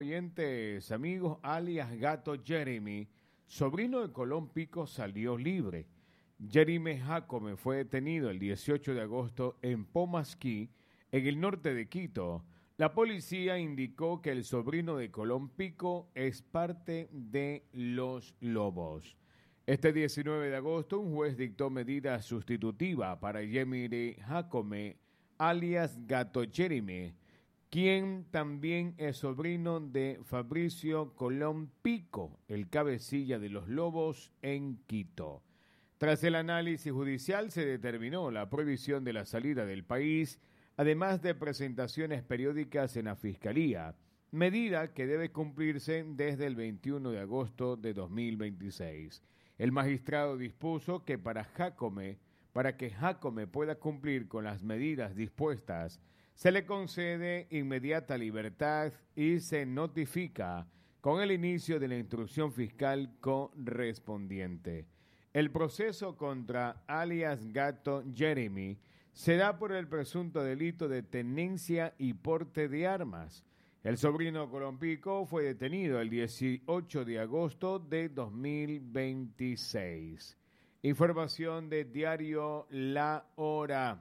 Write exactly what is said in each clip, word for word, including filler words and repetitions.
oyentes, amigos, alias Gato Jeremy, sobrino de Colón Pico, salió libre. Jeremy Jacome fue detenido el dieciocho de agosto en Pomasquí, en el norte de Quito. La policía indicó que el sobrino de Colón Pico es parte de los Lobos. Este diecinueve de agosto, un juez dictó medida sustitutiva para Jeremy Jacome, alias Gato Jeremy, quien también es sobrino de Fabricio Colón Pico, el cabecilla de los Lobos en Quito. Tras el análisis judicial se determinó la prohibición de la salida del país, además de presentaciones periódicas en la Fiscalía, medida que debe cumplirse desde el veintiuno de agosto de dos mil veintiséis. El magistrado dispuso que para Jacome, para que Jacome pueda cumplir con las medidas dispuestas, se le concede inmediata libertad y se notifica con el inicio de la instrucción fiscal correspondiente. El proceso contra alias Gato Jeremy se da por el presunto delito de tenencia y porte de armas. El sobrino Colón Pico fue detenido el dieciocho de agosto de dos mil veintiséis. Información de diario La Hora.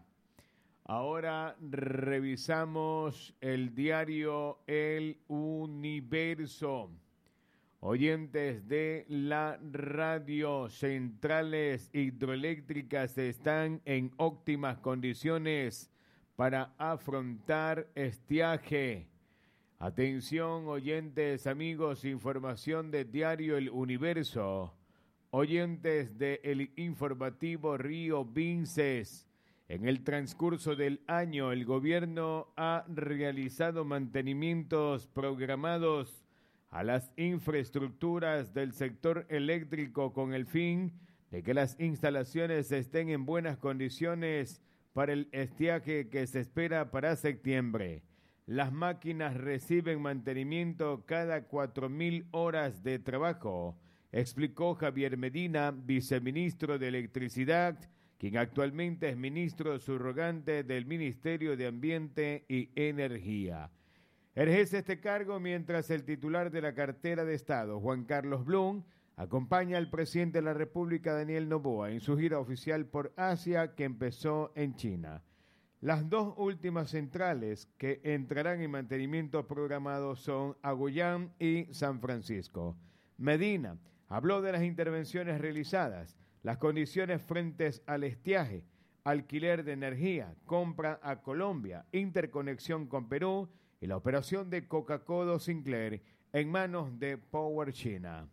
Ahora revisamos el diario El Universo. Oyentes de la radio, centrales hidroeléctricas están en óptimas condiciones para afrontar estiaje. Atención, oyentes, amigos, información de diario El Universo. Oyentes de el informativo Río Vinces. En el transcurso del año, el gobierno ha realizado mantenimientos programados a las infraestructuras del sector eléctrico con el fin de que las instalaciones estén en buenas condiciones para el estiaje que se espera para septiembre. Las máquinas reciben mantenimiento cada cuatro mil horas de trabajo, explicó Javier Medina, viceministro de Electricidad, quien actualmente es ministro subrogante del Ministerio de Ambiente y Energía. Ejerce este cargo mientras el titular de la cartera de Estado, Juan Carlos Blum, acompaña al presidente de la República, Daniel Noboa, en su gira oficial por Asia que empezó en China. Las dos últimas centrales que entrarán en mantenimiento programado son Agullán y San Francisco. Medina habló de las intervenciones realizadas, las condiciones frente al estiaje, alquiler de energía, compra a Colombia, interconexión con Perú y la operación de Coca-Cola Sinclair en manos de Power China.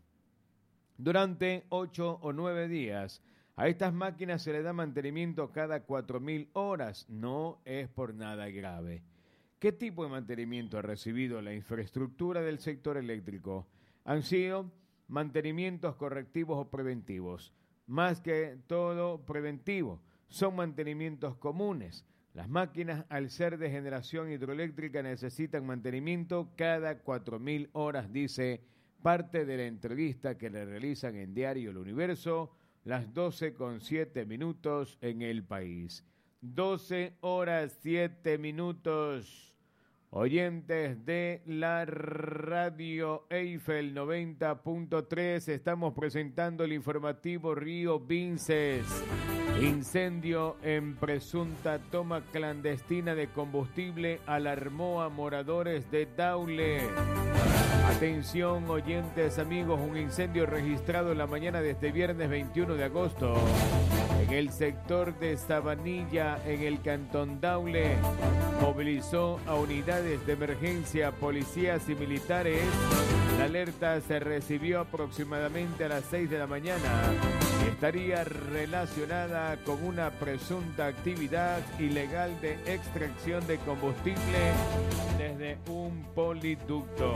Durante ocho o nueve días, a estas máquinas se le da mantenimiento cada cuatro mil horas. No es por nada grave. ¿Qué tipo de mantenimiento ha recibido la infraestructura del sector eléctrico? Han sido mantenimientos correctivos o preventivos. Más que todo preventivo, son mantenimientos comunes. Las máquinas, al ser de generación hidroeléctrica, necesitan mantenimiento cada cuatro mil horas, dice parte de la entrevista que le realizan en Diario El Universo, las doce con siete minutos en el país. doce horas siete minutos. Oyentes de la radio Eiffel noventa punto tres, estamos presentando el informativo Río Vinces. Incendio en presunta toma clandestina de combustible alarmó a moradores de Daule. Atención, oyentes, amigos, un incendio registrado en la mañana de este viernes veintiuno de agosto en el sector de Sabanilla, en el cantón Daule. Movilizó a unidades de emergencia, policías y militares. La alerta se recibió aproximadamente a las seis de la mañana y estaría relacionada con una presunta actividad ilegal de extracción de combustible desde un poliducto.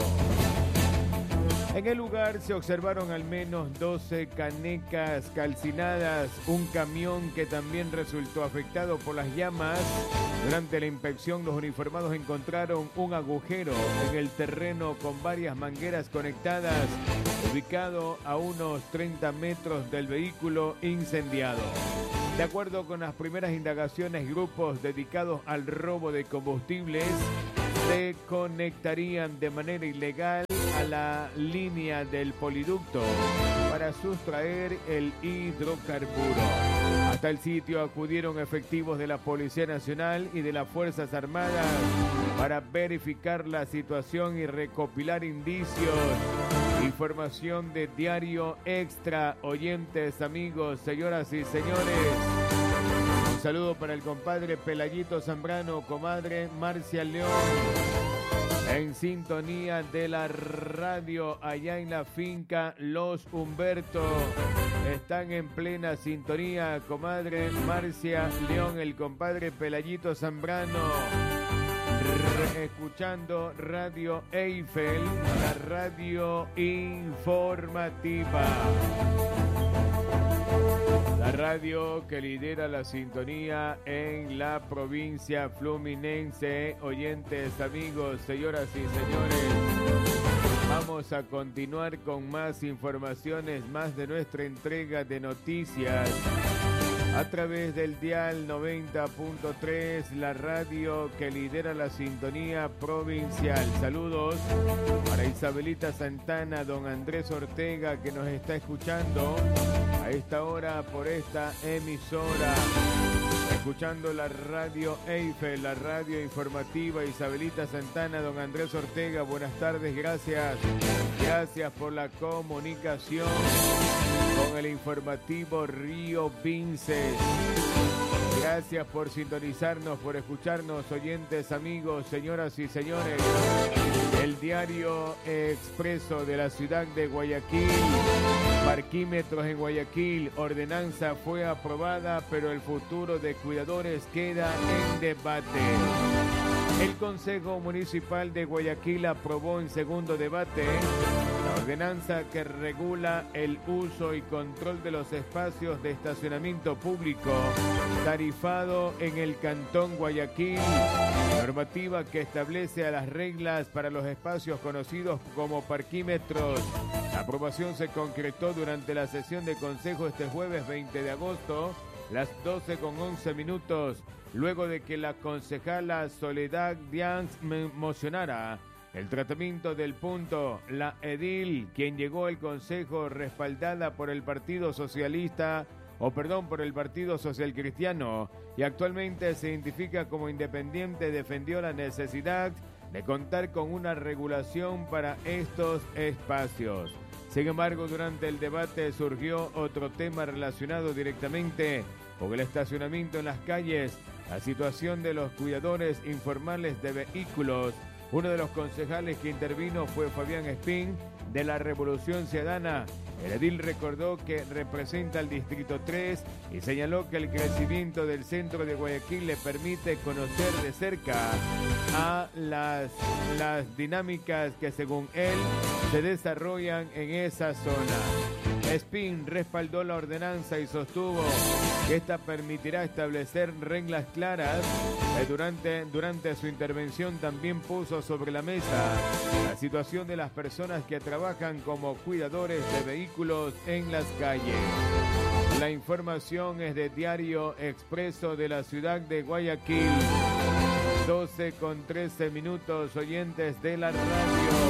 En el lugar se observaron al menos doce canecas calcinadas, un camión que también resultó afectado por las llamas. Durante la inspección, los uniformados encontraron un agujero en el terreno con varias mangueras conectadas, ubicado a unos treinta metros del vehículo incendiado. De acuerdo con las primeras indagaciones, grupos dedicados al robo de combustibles se conectarían de manera ilegal a la línea del poliducto para sustraer el hidrocarburo. Hasta el sitio acudieron efectivos de la Policía Nacional y de las Fuerzas Armadas para verificar la situación y recopilar indicios. Información de Diario Extra, oyentes, amigos, señoras y señores. Un saludo para el compadre Pelayito Zambrano, comadre Marcia León, en sintonía de la radio allá en la finca Los Humberto. Están en plena sintonía, comadre Marcia León, el compadre Pelayito Zambrano, escuchando Radio Eiffel, la radio informativa. La radio que lidera la sintonía en la provincia fluminense. Oyentes, amigos, señoras y señores, vamos a continuar con más informaciones, más de nuestra entrega de noticias a través del dial noventa punto tres, la radio que lidera la sintonía provincial. Saludos para Isabelita Santana, don Andrés Ortega, que nos está escuchando a esta hora por esta emisora, escuchando la radio Eiffel, la radio informativa. Isabelita Santana, don Andrés Ortega, buenas tardes, gracias. Gracias por la comunicación con el informativo Río Vinces. Gracias por sintonizarnos, por escucharnos, oyentes, amigos, señoras y señores. El diario Expreso de la ciudad de Guayaquil. Parquímetros en Guayaquil. Ordenanza fue aprobada, pero el futuro de cuidadores queda en debate. El Consejo Municipal de Guayaquil aprobó en segundo debate la ordenanza que regula el uso y control de los espacios de estacionamiento público tarifado en el Cantón Guayaquil, normativa que establece las reglas para los espacios conocidos como parquímetros. La aprobación se concretó durante la sesión de Consejo este jueves veinte de agosto, las doce con once minutos, luego de que la concejala Soledad Díaz mocionara el tratamiento del punto. La edil, quien llegó al Consejo respaldada por el Partido Socialista, o perdón, por el Partido Social Cristiano, y actualmente se identifica como independiente, defendió la necesidad de contar con una regulación para estos espacios. Sin embargo, durante el debate surgió otro tema relacionado directamente con el estacionamiento en las calles, la situación de los cuidadores informales de vehículos. Uno de los concejales que intervino fue Fabián Espín, de la Revolución Ciudadana. El edil recordó que representa al Distrito tres y señaló que el crecimiento del centro de Guayaquil le permite conocer de cerca a las, las dinámicas que, según él, se desarrollan en esa zona. Espín respaldó la ordenanza y sostuvo que esta permitirá establecer reglas claras. Durante, durante su intervención también puso sobre la mesa la situación de las personas que trabajan como cuidadores de vehículos en las calles. La información es de Diario Expreso de la ciudad de Guayaquil. doce con trece minutos, oyentes de la radio.